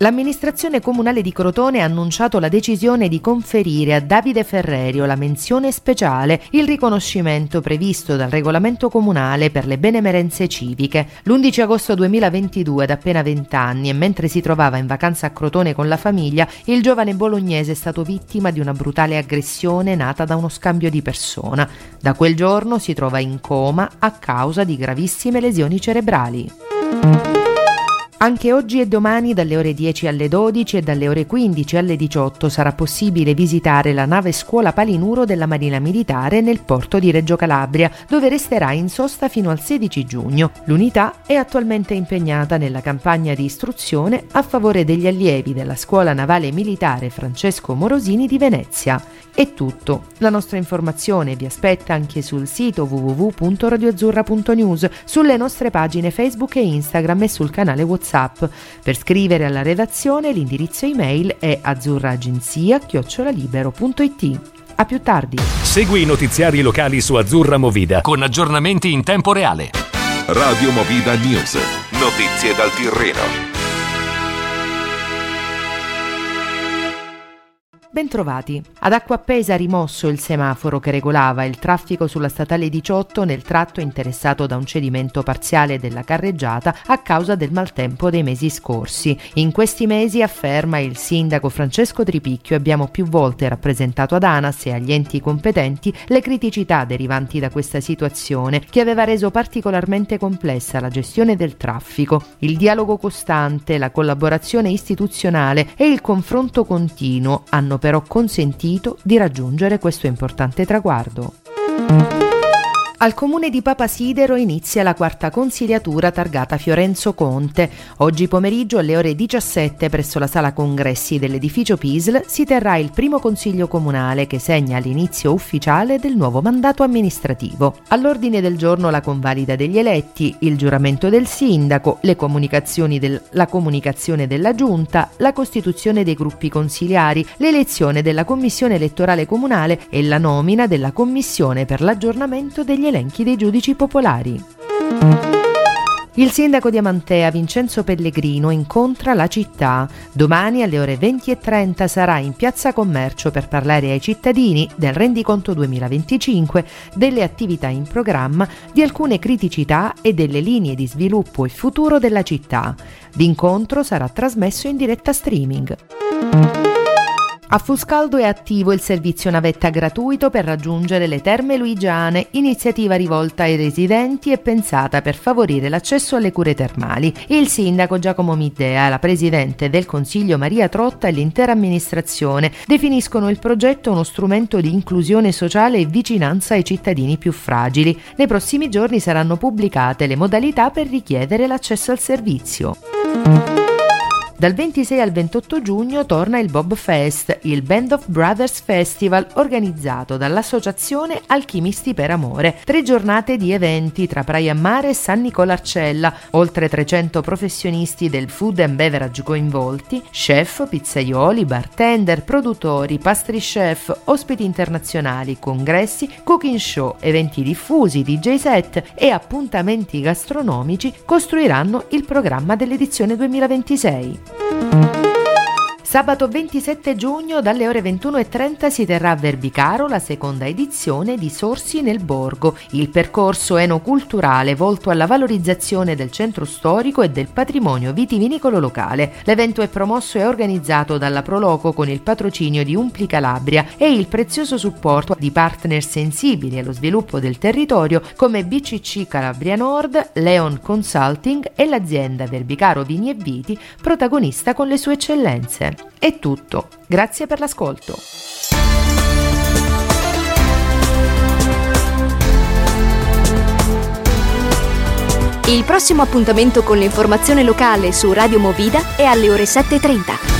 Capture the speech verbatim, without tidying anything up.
L'amministrazione comunale di Crotone ha annunciato la decisione di conferire a Davide Ferrerio la menzione speciale, il riconoscimento previsto dal regolamento comunale per le benemerenze civiche. L'undici agosto duemilaventidue, ad appena venti anni, e mentre si trovava in vacanza a Crotone con la famiglia, il giovane bolognese è stato vittima di una brutale aggressione nata da uno scambio di persona. Da quel giorno si trova in coma a causa di gravissime lesioni cerebrali. Anche oggi e domani dalle ore dieci alle dodici e dalle ore quindici alle diciotto sarà possibile visitare la nave scuola Palinuro della Marina Militare nel porto di Reggio Calabria, dove resterà in sosta fino al sedici giugno. L'unità è attualmente impegnata nella campagna di istruzione a favore degli allievi della Scuola Navale Militare Francesco Morosini di Venezia. È tutto. La nostra informazione vi aspetta anche sul sito w w w punto radioazzurra punto news, sulle nostre pagine Facebook e Instagram e sul canale WhatsApp. Per scrivere alla redazione l'indirizzo email è azzurraagenzia chiocciola libero punto it. A più tardi. Segui i notiziari locali su Azzurra Movida con aggiornamenti in tempo reale. Radio Movida News. Notizie dal Tirreno. Bentrovati. Ad Acquappesa rimosso il semaforo che regolava il traffico sulla statale diciotto nel tratto interessato da un cedimento parziale della carreggiata a causa del maltempo dei mesi scorsi. In questi mesi, afferma il sindaco Francesco Tripicchio, abbiamo più volte rappresentato ad ANAS e agli enti competenti le criticità derivanti da questa situazione che aveva reso particolarmente complessa la gestione del traffico. Il dialogo costante, la collaborazione istituzionale e il confronto continuo hanno però consentito di raggiungere questo importante traguardo. Al comune di Papasidero inizia la quarta consiliatura targata Fiorenzo Conte. Oggi pomeriggio alle ore diciassette presso la sala congressi dell'edificio P I S L si terrà il primo consiglio comunale che segna l'inizio ufficiale del nuovo mandato amministrativo. All'ordine del giorno la convalida degli eletti, il giuramento del sindaco, le comunicazioni del, la comunicazione della giunta, la costituzione dei gruppi consiliari, l'elezione della commissione elettorale comunale e la nomina della commissione per l'aggiornamento degli elenchi dei giudici popolari. Il sindaco di Amantea, Vincenzo Pellegrino, incontra la città. Domani alle ore venti e trenta sarà in Piazza Commercio per parlare ai cittadini del rendiconto duemilaventicinque, delle attività in programma, di alcune criticità e delle linee di sviluppo e futuro della città. L'incontro sarà trasmesso in diretta streaming. A Fuscaldo è attivo il servizio navetta gratuito per raggiungere le Terme Luigiane, iniziativa rivolta ai residenti e pensata per favorire l'accesso alle cure termali. Il sindaco Giacomo Middea, la presidente del Consiglio Maria Trotta e l'intera amministrazione definiscono il progetto uno strumento di inclusione sociale e vicinanza ai cittadini più fragili. Nei prossimi giorni saranno pubblicate le modalità per richiedere l'accesso al servizio. Dal ventisei al ventotto giugno torna il Bob Fest, il Band of Brothers Festival organizzato dall'associazione Alchimisti per Amore. Tre giornate di eventi tra Praia Mare e San Nicolarcella, oltre trecento professionisti del food and beverage coinvolti, chef, pizzaioli, bartender, produttori, pastry chef, ospiti internazionali, congressi, cooking show, eventi diffusi, D J set e appuntamenti gastronomici costruiranno il programma dell'edizione duemilaventisei. Sabato ventisette giugno dalle ore ventuno e trenta si terrà a Verbicaro la seconda edizione di Sorsi nel Borgo, il percorso enoculturale volto alla valorizzazione del centro storico e del patrimonio vitivinicolo locale. L'evento è promosso e organizzato dalla Proloco con il patrocinio di Umpli Calabria e il prezioso supporto di partner sensibili allo sviluppo del territorio come B C C Calabria Nord, Leon Consulting e l'azienda Verbicaro Vini e Viti, protagonista con le sue eccellenze. È tutto, grazie per l'ascolto. Il prossimo appuntamento con l'informazione locale su Radio Movida è alle ore sette e trenta.